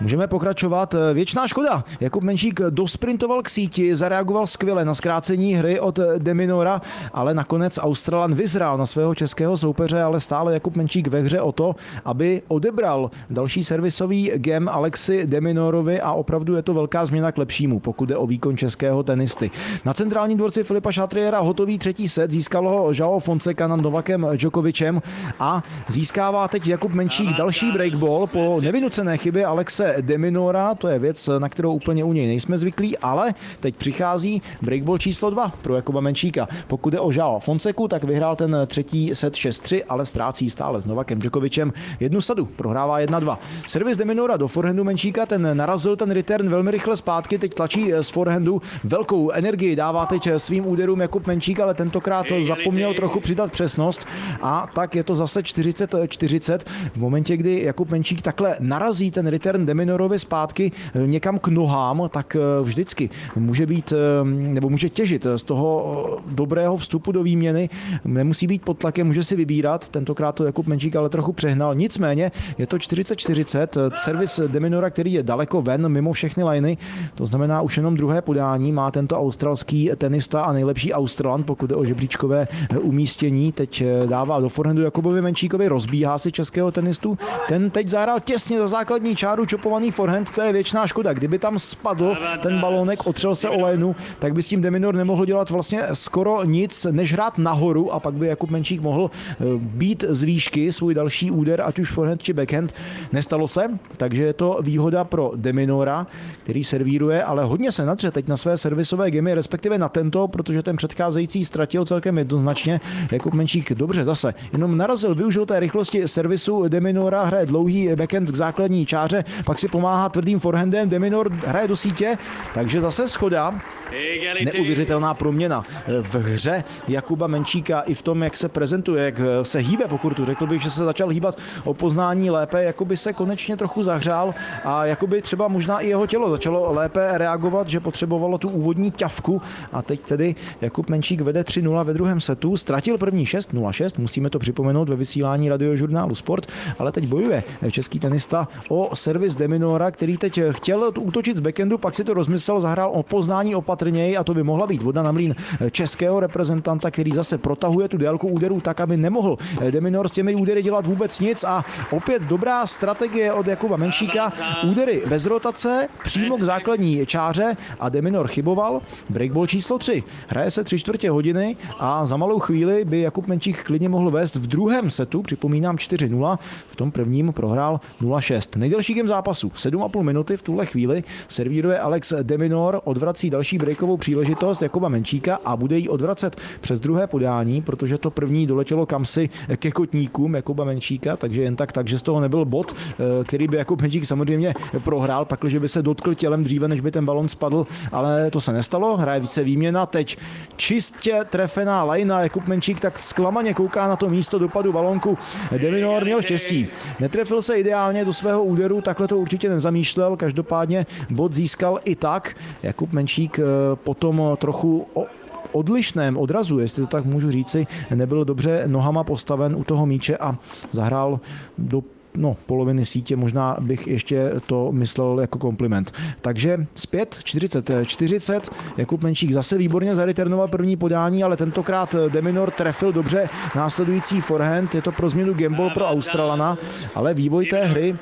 Můžeme pokračovat. Věčná škoda. Jakub Menšík dosprintoval k síti, zareagoval skvěle na zkrácení hry od de Minaura, ale nakonec Australan vyzrál na svého českého soupeře, ale stále Jakub Menšík ve hře o to, aby odebral další servisový gem Alexi de Minaurovi a opravdu je to velká změna k lepšímu, pokud jde o výkon českého tenisty. Na centrálním dvorci Filipa Chatriera hotový třetí set, získal ho João Fonseca nad Novakem Djokovicem a získává teď Jakub Menšík další breakball po nevynucené chybě Alexe de Minaura. To je věc, na kterou úplně u něj nejsme zvyklí, ale teď přichází breakball číslo dva pro Jakuba Menšíka. Pokud jde o João Fonseku, tak vyhrál ten třetí set šest tři, ale ztrácí stále s Novakem Djokovicem jednu sadu, prohrává jedna dva. Servis de Minaura do forehandu Menšíka, ten narazil ten return velmi rychle zpátky, teď tlačí z forehandu, velkou energii dává teď svým úderům Jakub Menšík, ale tentokrát zapomněl trochu přidat přesnost a tak je to zase čtyřicet čtyřicet. V momentě, kdy Jakub Menšík takhle narazí ten return de Minaurovi zpátky někam k nohám, tak vždycky může být, nebo může těžit z toho dobrého vstupu do výměny, nemusí být pod tlakem, může si vybírat, tentokrát to Jakub Menšík ale trochu přehnal, nicméně je to čtyřicet čtyřicet, servis de Minaura, který je daleko ven, mimo všechny liny, to znamená už jenom druhé podání má tento australský tenista a nejlepší Australan, pokud jde o žebříčkové umístění, teď dává do forehandu Jakubovi Menšíkovi, rozbíhá si českého tenistu, ten teď zahrál těsně za základní čáru, čopovaný forehand, to je věčná škoda, kdyby tam spadl ten balónek, otřel se o lénu, tak by s tím de Minaur nemohl dělat vlastně skoro nic, než hrát nahoru a pak by Jakub Menšík mohl být z výšky svůj další úder, ať už forehand či backhand. Nestalo se, takže je to výhoda pro de Minaura, který servíruje, ale hodně se nadře teď na své servisové gemy, respektive na tento, protože ten předcházející ztratil celkem jednoznačně. Jakub Menšík dobře zase, jenom narazil, využil té rychlosti servisu de Minaura, hraje dlouhý backhand k základní čáře, pak si pomáhá tvrdým forehandem, de Minaur hraje do sítě, takže zase schoda. Neuvěřitelná proměna v hře Jakuba Menšíka i v tom, jak se prezentuje, jak se hýbe po kurtu. Řekl bych, že se začal hýbat o poznání lépe, jakoby se konečně trochu zahřál a jakoby třeba možná i jeho tělo začalo lépe reagovat, že potřebovalo tu úvodní ťavku a teď tedy Jakub Menšík vede tři nula ve druhém setu, ztratil první šest nula šest, musíme to připomenout ve vysílání radiožurnálu Sport, ale teď bojuje český tenista o servis de Minaura, který teď chtěl útočit z backhandu, pak si to rozmyslel, zahrál o poznání opatrněji a to by mohla být voda na mlýn českého reprezentanta, který zase protahuje tu délku úderů tak, aby nemohl de Minaur s těmi údery dělat vůbec nic a opět dobrá strategie od Jakuba Menšíka, údery bez rotace, přímo k základní čáře a de Minaur chyboval. Breakball číslo tři. Hraje se tři čtvrtě hodiny a za malou chvíli by Jakub Menšík klidně mohl vést v druhém setu, připomínám čtyři nula, v tom prvním prohrál nula šest. Nejdelší game zápasu, sedm a půl minuty v tuhle chvíli, servíruje Alex de Minaur, odvrací další breakovou příležitost Jakuba Menšíka a bude jí odvracet přes druhé podání, protože to první doletělo kamsi ke kotníkům Jakuba Menšíka, takže jen tak, takže z toho nebyl bod, který by Jakub Menšík samozřejmě prohrál, pakliže by se dotkl tělem dříve, než by ten balon spadl, ale to se nestalo, hraje se výměna, teď čistě trefená lajna, Jakub Menšík tak zklamaně kouká na to místo dopadu balonku, de Minaur měl štěstí, netrefil se ideálně do svého úderu, takhle to určitě nezamýšlel, každopádně bod získal i tak, Jakub Menšík potom trochu o odlišném odrazu, jestli to tak můžu říci, nebyl dobře nohama postaven u toho míče a zahrál do no, poloviny sítě, možná bych ještě to myslel jako kompliment. Takže zpět čtyřicet čtyřicet, Jakub Menšík zase výborně zareturnoval první podání, ale tentokrát de Minaur trefil dobře následující forehand, je to pro změnu gamble pro Australana, ale vývoj té hry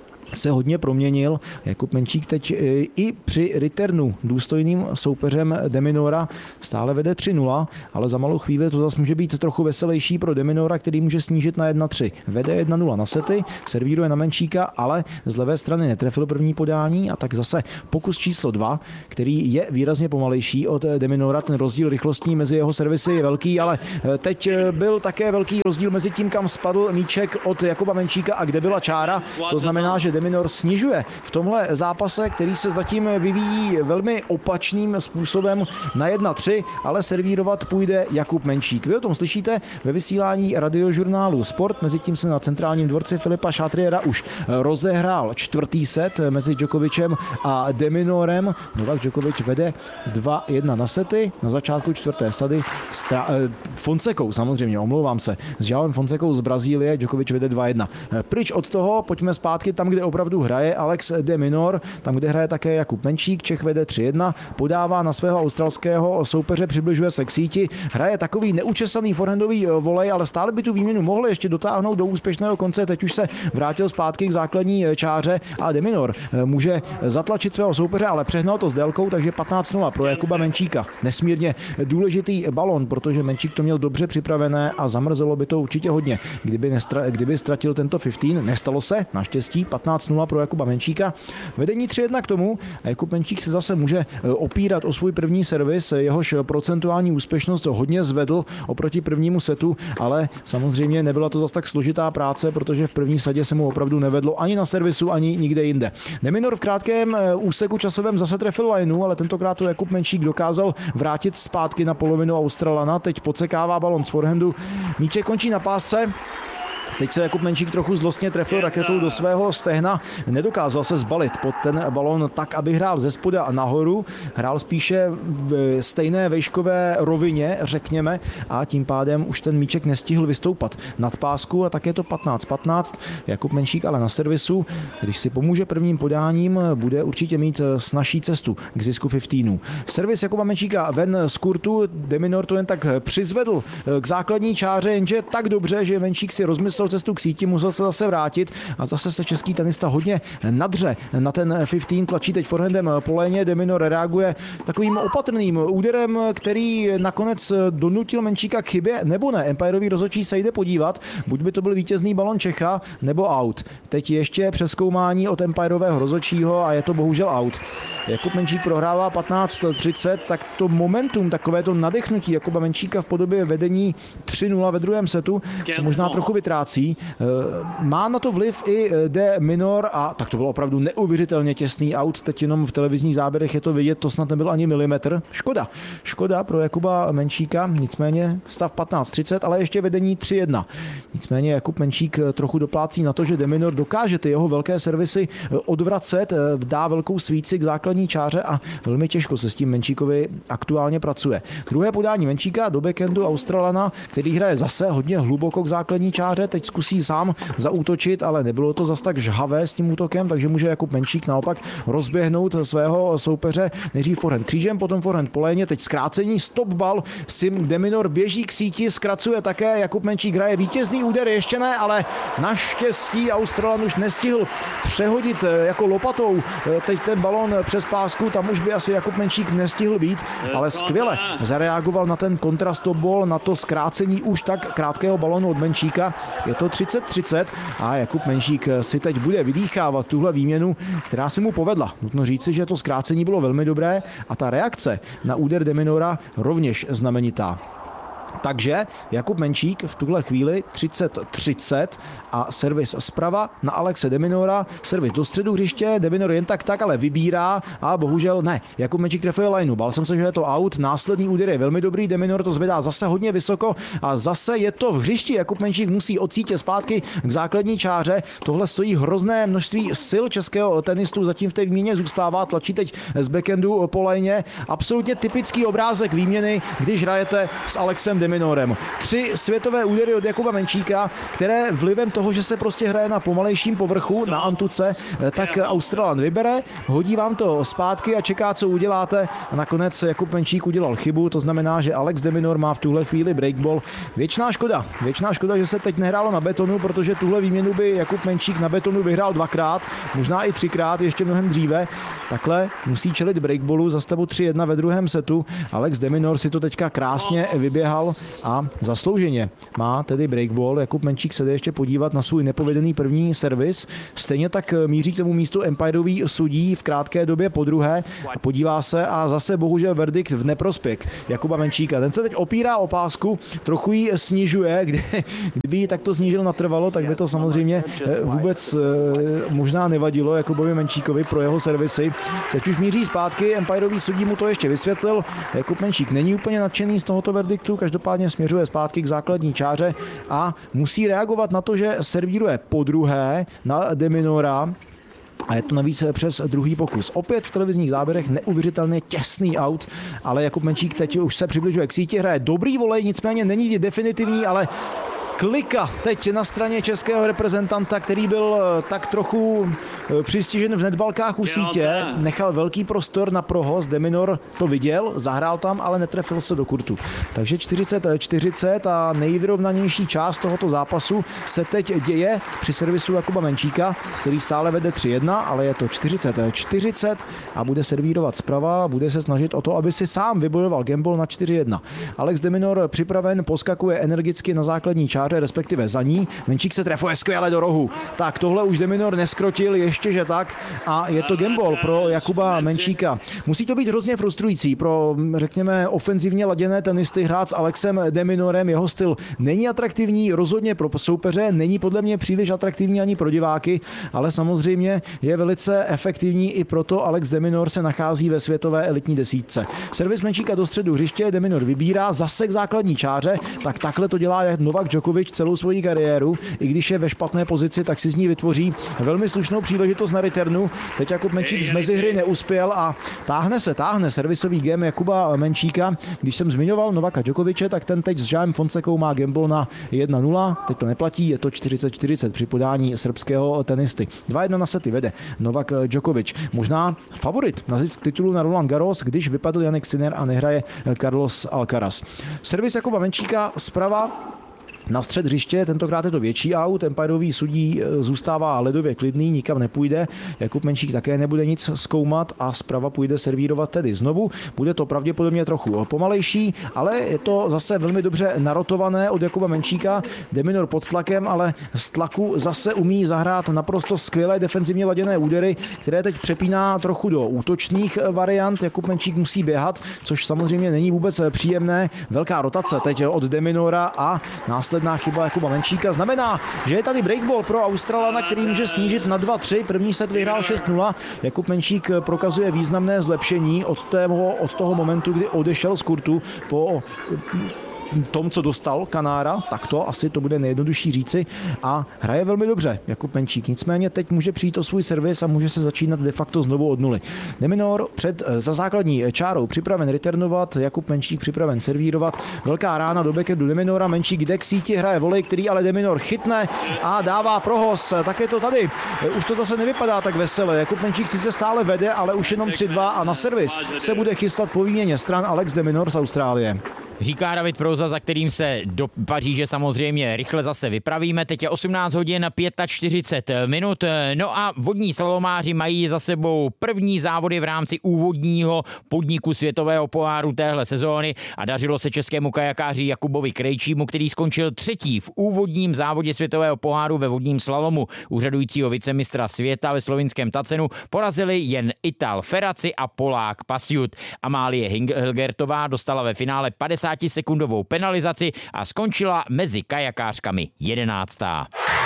se hodně proměnil. Jakub Menšík teď i při returnu důstojným soupeřem de Minaura stále vede tři nula, ale za malou chvíli to zase může být trochu veselější pro de Minaura, který může snížit na jedna tři. Vede jedna nula na sety, servíruje na Menšíka, ale z levé strany netrefil první podání a tak zase pokus číslo dva, který je výrazně pomalejší od de Minaura. Ten rozdíl rychlostní mezi jeho servisy je velký, ale teď byl také velký rozdíl mezi tím, kam spadl míček od Jakuba Menšíka a kde byla čára. To znamená, že de Minaur snižuje v tomhle zápase, který se zatím vyvíjí velmi opačným způsobem na jedna tři, ale servírovat půjde Jakub Menšík. Vy o tom slyšíte ve vysílání radiožurnálu Sport, mezitím se na centrálním dvorci Filipa Chatriera už rozehrál čtvrtý set mezi Djokovicem a de Minaurem. Novak Djokovic vede dva jedna na sety, na začátku čtvrté sady s eh, Fonsecou, samozřejmě, omlouvám se, s Joaem Fonsecou z Brazílie, Djokovic vede dva jedna. Pryč od toho, pojďme zpátky tam, kde opravdu hraje Alex de Minaur, tam, kde hraje také Jakub Menčík, Čech vede tři jedna, podává na svého australského soupeře, přibližuje se k síti, hraje takový neučesaný forehandový volej, ale stále by tu výměnu mohl ještě dotáhnout do úspěšného konce, teď už se vrátil zpátky k základní čáře a de Minaur může zatlačit svého soupeře, ale přehnal to s délkou, takže patnáct nula pro Jakuba Menčíka. Nesmírně důležitý balon, protože Menčík to měl dobře připravené a zamrzelo by to určitě hodně, kdyby, nestra, kdyby ztratil tento patnáct. Nestalo se, naštěstí patnáct nula pro Jakuba Menčíka. Vedení tři jedna k tomu a Jakub Menčík se zase může opírat o svůj první servis, jehož procentuální úspěšnost hodně zvedl oproti prvnímu setu, ale samozřejmě nebyla to zase tak složitá práce, protože v první sadě se mu opravdu nevedlo ani na servisu, ani nikde jinde. de Minaur v krátkém úseku časovém zase trefil lineu, ale tentokrát to Jakub Menčík dokázal vrátit zpátky na polovinu Australana, teď podsekává balon z forehandu, míček končí na pásce. Teď se Jakub Menčík trochu zlostně trefil raketou do svého stehna, nedokázal se zbalit pod ten balon tak, aby hrál ze spoda a nahoru, hrál spíše v stejné vejškové rovině, řekněme, a tím pádem už ten míček nestihl vystoupat nad pásku a tak je to patnáct patnáct. Jakub Menčík ale na servisu, když si pomůže prvním podáním, bude určitě mít snazší cestu k zisku patnáctů. Servis Jakuba Menčíka ven z kurtu, de Minaur to jen tak přizvedl k základní čáře, jenže tak dobře, že Menčík si rozmyslel cestu k síti, musel se zase vrátit a zase se český tenista hodně nadře na ten patnáct, tlačí teď forehandem po léně, de Minaur reaguje takovým opatrným úderem, který nakonec donutil Menčíka k chybě, nebo ne, empirový rozhodčí se jde podívat, buď by to byl vítězný balon Čecha, nebo out. Teď ještě přezkoumání od empirového rozhodčího a je to bohužel out. Jakub Menčík prohrává patnáct třicet, tak to momentum, takové to nadechnutí Jakuba Menčíka v podobě vedení tři nula ve druhém setu se možná trochu vytrácí. Má na to vliv i de Minaur a tak to bylo opravdu neuvěřitelně těsný out, teď jenom v televizních záběrech je to vidět, to snad nebyl ani milimetr. Škoda, škoda pro Jakuba Menčíka, nicméně stav patnáct třicet, ale ještě vedení tři jedna. Nicméně Jakub Menčík trochu doplácí na to, že de Minaur dokáže ty jeho velké servisy odvracet, dá velkou svíci k základní čáře a velmi těžko se s tím Menčíkovi aktuálně pracuje. Druhé podání Menčíka do backhandu Australana, který hraje zase hodně hluboko k základní čáře, teď zkusí sám zaútočit, ale nebylo to zas tak žhavé s tím útokem, takže může Jakub Menčík naopak rozběhnout svého soupeře nejdřív forehand křížem, potom forehand po léně, teď zkrácení, stop bal, Sim de Minaur běží k síti, zkracuje také, Jakub Menčík hraje vítězný úder, ještě ne, ale naštěstí Australan už nestihl přehodit jako lopatou teď ten balon přes pásku, tam už by asi Jakub Menčík nestihl být, ale skvěle zareagoval na ten kontrastop ball, na to zkrácení už tak krátkého balonu od Menčíka. Je to třicet třicet a Jakub Menčík si teď bude vydýchávat tuhle výměnu, která se mu povedla. Nutno říci, že to zkrácení bylo velmi dobré a ta reakce na úder de Minaura rovněž znamenitá. Takže Jakub Menčík v tuhle chvíli třicet třicet a servis zprava na Alexe de Minaura, servis do středu hřiště, de Minaur jen tak tak, ale vybírá a bohužel ne. Jakub Menčík trefuje lineu, bál jsem se, že je to out, následný úder je velmi dobrý, de Minaur to zvedá zase hodně vysoko a zase je to v hřišti, Jakub Menčík musí od sítě zpátky k základní čáře, tohle stojí hrozné množství sil českého tenistu, zatím v té výměně zůstává, tlačí teď z backhandu po léně, absolutně typický obrázek výměny, když hrajete s Alexem de Minaurem. Tři světové údery od Jakuba Menčíka, které vlivem toho, že se prostě hraje na pomalejším povrchu, na antuce, tak Australan vybere, hodí vám to zpátky a čeká, co uděláte. A nakonec Jakub Menčík udělal chybu, to znamená, že Alex de Minaur má v tuhle chvíli breakball. Věčná škoda, věčná škoda, že se teď nehrálo na betonu, protože tuhle výměnu by Jakub Menčík na betonu vyhrál dvakrát, možná i třikrát, ještě mnohem dříve. Takhle musí čelit breakballu za stavu tři jedna ve druhém setu. Alex de Minaur si to teďka krásně vyběhal a zaslouženě má tedy breakball. Jakub Menčík se jde ještě podívat na svůj nepovedený první servis. Stejně tak míří k tomu místu empirový sudí v krátké době po druhé. Podívá se a zase bohužel verdikt v neprospěch Jakuba Menčíka. Ten se teď opírá o pásku, trochu ji snižuje. Kdy, kdyby ji takto snížil natrvalo, tak by to samozřejmě vůbec možná nevadilo Jakubovi Menčíkovi pro jeho servisy. Teď už míří zpátky, empirový sudí mu to ještě vysvětlil. Jakub Menčík není úplně nadšený z tohoto verdiktu, každopádně směřuje zpátky k základní čáře a musí reagovat na to, že servíruje podruhé na de Minaura. A je to navíc přes druhý pokus. Opět v televizních záběrech neuvěřitelně těsný out, ale Jakub Menčík teď už se přibližuje k síti, hraje dobrý volej, nicméně není definitivní, ale Klika teď na straně českého reprezentanta, který byl tak trochu přistižen v netbalkách u sítě. Nechal velký prostor na prohoz, De Minaur to viděl, zahrál tam, ale netrefil se do kurtu. Takže čtyřicet čtyřicet a nejvyrovnanější část tohoto zápasu se teď děje při servisu Jakuba Menčíka, který stále vede tři jedna, ale je to čtyřicet čtyřicet a bude servírovat zprava, bude se snažit o to, aby si sám vybojoval gambol na čtyři jedna. Alex De Minaur připraven, poskakuje energicky na základní čáře, respektive za ní. Menčík se trefuje skvěle do rohu. Tak tohle už De Minaur neskrotil, ještě že tak, a je to gambol pro Jakuba Menčíka. Musí to být hrozně frustrující pro, řekněme, ofenzivně laděné tenisty hrát s Alexem De Minaurem. Jeho styl není atraktivní, rozhodně pro soupeře, není podle mě příliš atraktivní ani pro diváky, ale samozřejmě je velice efektivní, i proto Alex De Minaur se nachází ve světové elitní desítce. Servis Menčíka do středu hřiště, De Minaur vybírá zase k základní čáře, tak takhle to dělá Novak Djokovic celou svoji kariéru. I když je ve špatné pozici, tak si z ní vytvoří velmi slušnou příležitost na returnu. Teď Jakub Menčík z mezihry neuspěl a táhne se, táhne servisový game Jakuba Menčíka. Když jsem zmiňoval Novaka Djokoviče, tak ten teď s Janem Fonsekou má gambol na jedna nula. Teď to neplatí, je to čtyřicet čtyřicet při podání srbského tenisty. dva jedna na sety vede Novak Djokovic. Možná favorit na zisk titulu na Roland Garros, když vypadl Jannik Sinner a nehraje Carlos Alcaraz. Servis Jakuba Menčíka zprava na střed hřiště, tentokrát je to větší aut, empirový sudí zůstává ledově klidný, nikam nepůjde. Jakub Menčík také nebude nic zkoumat a zprava půjde servírovat tedy znovu. Bude to pravděpodobně trochu pomalejší, ale je to zase velmi dobře narotované od Jakuba Menčíka. De Minaur pod tlakem, ale z tlaku zase umí zahrát naprosto skvělé defenzivně laděné údery, které teď přepíná trochu do útočných variant. Jakub Menčík musí běhat, což samozřejmě není vůbec příjemné. Velká rotace teď od De Minaura a následně chyba Jakuba Menčíka znamená, že je tady breakball pro Australana, který může snížit na dva tři. První set vyhrál šest nula. Jakub Menčík prokazuje významné zlepšení od toho, od toho momentu, kdy odešel z kurtu po tom, co dostal Kanára, tak to asi to bude nejjednodušší říci, a hraje velmi dobře Jakub Menčík. Nicméně teď může přijít o svůj servis a může se začínat de facto znovu od nuly. De Minaur před za základní čárou připraven returnovat, Jakub Menčík připraven servírovat. Velká rána do backhandu De Minaura, Menčík jde k síti, hraje volej, který ale De Minaur chytne a dává prohoz. Tak je to tady. Už to zase nevypadá tak vesele. Jakub Menčík sice stále vede, ale už jenom tři dva a na servis se bude chystat po výměně stran Alex De Minaur z Austrálie. Říká David Prouza, za kterým se do Paříže samozřejmě rychle zase vypravíme. Teď je osmnáct hodin čtyřicet pět minut. No a vodní slalomáři mají za sebou první závody v rámci úvodního podniku světového poháru téhle sezóny a dařilo se českému kajakáři Jakubovi Krejčímu, který skončil třetí v úvodním závodě světového poháru ve vodním slalomu. Úřadujícího vicemistra světa ve slovinském Tacenu porazili jen Ital Ferraci a Polák Pasiut. Amálie Hilgertová dostala ve finále padesátisekundovou penalizaci a skončila mezi kajakářkami jedenáctá.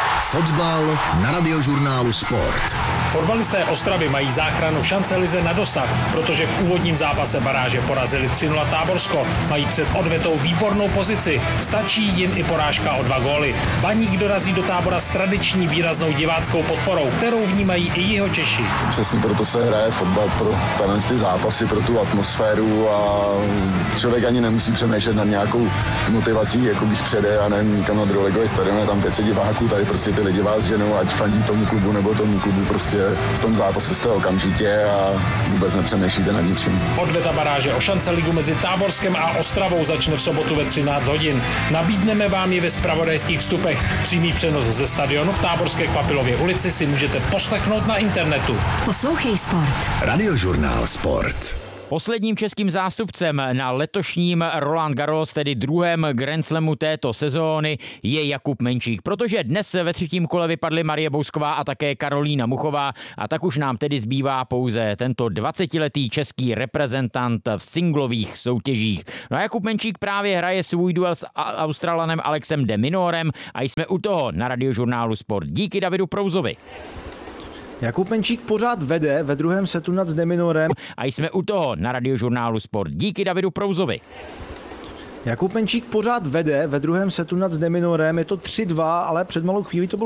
Fotbal na Radiožurnálu Sport. Fotbalisté Ostravy mají záchranu v šancelize na dosah, protože v úvodním zápase baráže porazili tři nula Táborsko. Mají před odvetou výbornou pozici, stačí jim i porážka o dva góly. Baník dorazí do Tábora s tradiční výraznou diváckou podporou, kterou vnímají i Jihočeši. Přesně proto se hraje fotbal, pro ty zápasy, pro tu atmosféru, a člověk ani nemusí přemýšlet nad nějakou motivací, jako když přijede, a nevím, nikam na druholigový stadion, je tam pět set diváků, tady prostě ty lidi vás ženou, ať fandí tomu klubu nebo tomu klubu, prostě v tom zápase jste okamžitě a vůbec nepřemýšlíte nad ničím. Odveta baráže o šanceligu mezi Táborskem a Ostravou začne v sobotu ve třináct hodin. Nabídneme vám ji ve zpravodajských vstupech. Přímý přenos ze stadionu v Táborské Kvapilově ulici si můžete poslechnout na internetu. Poslouchej Sport. Radiožurnál Sport. Posledním českým zástupcem na letošním Roland Garros, tedy druhém Grand Slamu této sezóny, je Jakub Menčík, protože dnes ve třetím kole vypadly Marie Bousková a také Karolína Muchová, a tak už nám tedy zbývá pouze tento dvacetiletý český reprezentant v singlových soutěžích. No a Jakub Menčík právě hraje svůj duel s Australanem Alexem De Minaurem a jsme u toho na Radiožurnálu Sport. Díky Davidu Prouzovi. Jakub Menčík pořád vede ve druhém setu nad De Minaurem. A jsme u toho na Radiožurnálu Sport. Díky Davidu Prouzovi. Jakub Menčík pořád vede ve druhém setu nad De Minaurem. Je to tři dva, ale před malou chvílí to bylo